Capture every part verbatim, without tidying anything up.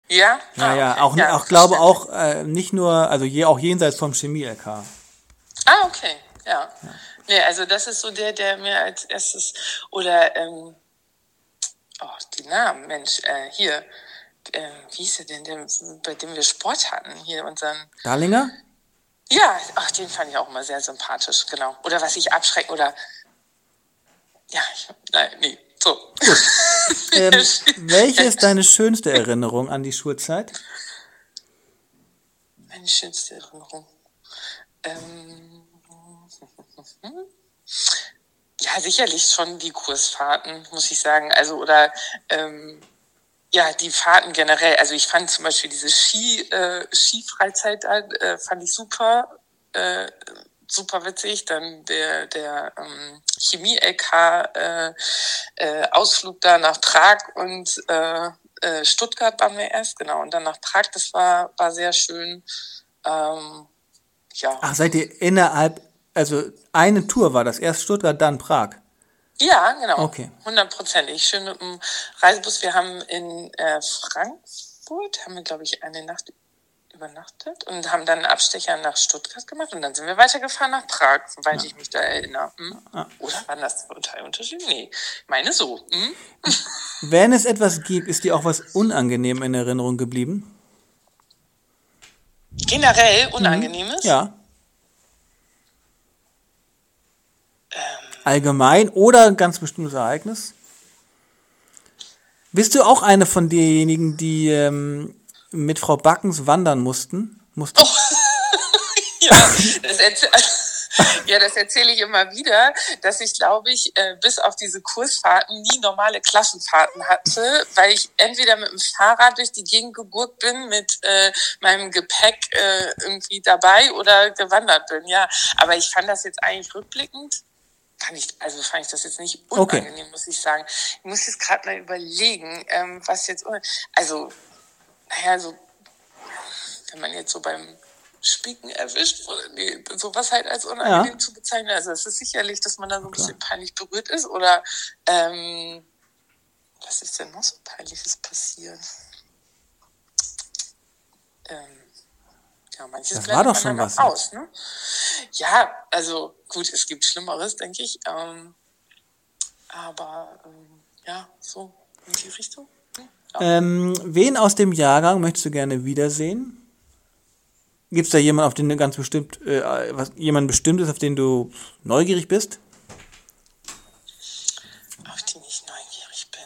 Ja? Ja, Ah, ja, okay. auch, Ja, auch glaube verständlich. auch äh, nicht nur, also je, auch jenseits vom Chemie-L K. Ah, okay, ja. Nee, also das ist so der, der mir als erstes, oder, ähm, oh, die Namen, Mensch, äh, hier, äh, wie hieß der denn, der, bei dem wir Sport hatten, hier unseren, Darlinger? ja, ach, den fand ich auch immer sehr sympathisch, genau. Oder was ich abschrecken, oder, ja, ich, nein, nee, so. Gut. Ähm, welche ist deine schönste Erinnerung an die Schulzeit? Meine schönste Erinnerung. Ähm, ja, sicherlich schon die Kursfahrten, muss ich sagen. Also, oder ähm, ja, die Fahrten generell. Also ich fand zum Beispiel diese Ski, äh, Skifreizeit da, äh, fand ich super, äh, super witzig. Dann der, der ähm, Chemie-L K äh, äh, Ausflug da nach Prag und äh, äh, Stuttgart waren wir erst, genau. Und dann nach Prag, das war, war sehr schön. Ähm, ja. Ach, seid ihr innerhalb, also eine Tour war das, erst Stuttgart, dann Prag. Ja, genau. Okay. Hundertprozentig. Schön mit dem Reisebus. Wir haben in äh, Frankfurt, haben wir, glaube ich, eine Nacht übernachtet und haben dann einen Abstecher nach Stuttgart gemacht und dann sind wir weitergefahren nach Prag, soweit Ja. ich mich da erinnere. Hm? Ah. Oder waren das zwei Unterschiede? Nee, ich meine so. Hm? Wenn es etwas gibt, ist dir auch was unangenehm in Erinnerung geblieben? Generell Unangenehmes? Ja. Allgemein oder ein ganz bestimmtes Ereignis? Bist du auch eine von denjenigen, die ähm, mit Frau Backens wandern mussten? mussten? Ja, das erzähle ja, das erzähle ich immer wieder, dass ich, glaube ich, äh, bis auf diese Kursfahrten nie normale Klassenfahrten hatte, weil ich entweder mit dem Fahrrad durch die Gegend gegurkt bin, mit äh, meinem Gepäck äh, irgendwie dabei oder gewandert bin. Ja, aber ich fand das jetzt eigentlich rückblickend, fand ich, also fand ich das jetzt nicht unangenehm, Okay. muss ich sagen. Ich muss jetzt gerade mal überlegen, ähm, was jetzt, also, naja, so, wenn man jetzt so beim Spicken erwischt wurde, nee, sowas halt als unangenehm Ja. zu bezeichnen. Also es ist sicherlich, dass man da so ein Klar. bisschen peinlich berührt ist oder ähm, was ist denn noch so Peinliches passiert? Ähm, ja, manches Das war blendet doch man schon dann was auch jetzt. aus, ne? Ja, also gut, es gibt Schlimmeres, denke ich. Ähm, aber ähm, ja, so in die Richtung. Hm? Ja. Ähm, wen aus dem Jahrgang möchtest du gerne wiedersehen? Gibt es da jemanden, auf den du ganz bestimmt, äh, was, jemand Bestimmtes, auf den du neugierig bist? Auf den ich neugierig bin.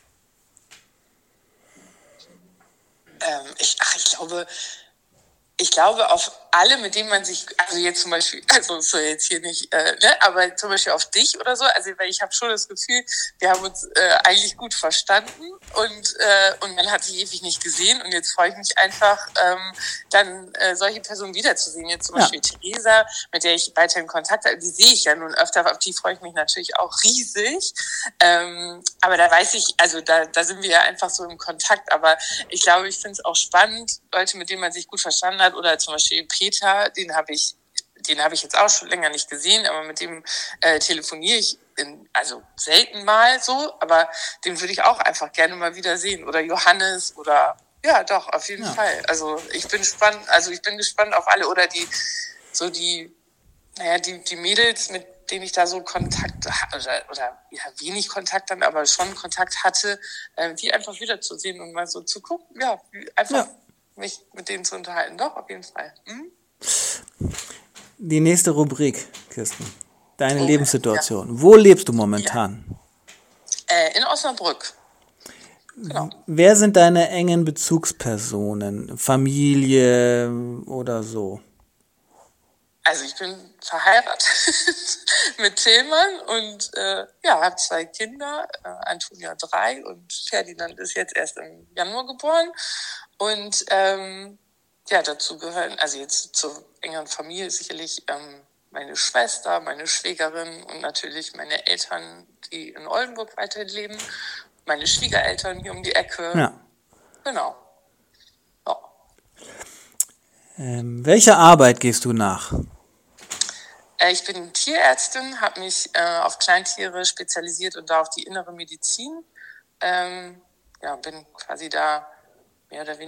Ähm, ich, ach, ich glaube, ich glaube auf alle, mit denen man sich, also jetzt zum Beispiel, also so jetzt hier nicht, äh, ne, aber zum Beispiel auf dich oder so, also weil ich habe schon das Gefühl, wir haben uns äh, eigentlich gut verstanden und äh, und man hat sich ewig nicht gesehen und jetzt freue ich mich einfach, ähm, dann äh, solche Personen wiederzusehen. Jetzt zum Ja. Beispiel Theresa, mit der ich weiterhin Kontakt habe, die sehe ich ja nun öfter, auf die freue ich mich natürlich auch riesig. Ähm, aber da weiß ich, also da, da sind wir ja einfach so im Kontakt, aber ich glaube, ich finde es auch spannend, Leute, mit denen man sich gut verstanden hat, oder zum Beispiel Peter, den habe ich, den habe ich jetzt auch schon länger nicht gesehen, aber mit dem äh, telefoniere ich in, also selten mal so, aber den würde ich auch einfach gerne mal wieder sehen. Oder Johannes oder ja, doch, auf jeden Ja. Fall. Also ich bin spannend, also ich bin gespannt auf alle oder die, so die, naja, die, die Mädels, mit denen ich da so Kontakt oder, oder ja, wenig Kontakt dann, aber schon Kontakt hatte, äh, die einfach wiederzusehen und mal so zu gucken, ja, einfach Ja. mich mit denen zu unterhalten. Doch, auf jeden Fall. Hm? Die nächste Rubrik, Kirsten. Deine Oh, Lebenssituation. Wo lebst du momentan? Äh, in Osnabrück. Genau. Wer sind deine engen Bezugspersonen? Familie oder so? Also ich bin verheiratet mit Tillmann und äh, ja, habe zwei Kinder, äh, Antonia drei und Ferdinand ist jetzt erst im Januar geboren. Und ähm, ja, dazu gehören, also jetzt zur engeren Familie sicherlich ähm, meine Schwester, meine Schwägerin und natürlich meine Eltern, die in Oldenburg weiterhin leben, meine Schwiegereltern hier um die Ecke. Ja. Genau. Ja. Ähm, welcher Arbeit gehst du nach? Äh, ich bin Tierärztin, habe mich äh, auf Kleintiere spezialisiert und da auf die innere Medizin. Ähm, ja, bin quasi da mehr oder weniger